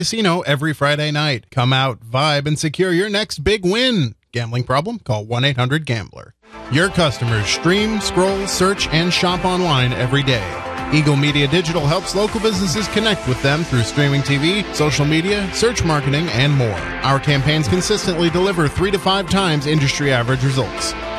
Casino every Friday night. Come out, vibe, and secure your next big win. Gambling problem? Call 1-800-GAMBLER. Your customers stream, scroll, search, and shop online every day. Eagle Media Digital helps local businesses connect with them through streaming TV, social media, search marketing, and more. Our campaigns consistently deliver 3 to 5 times industry average results.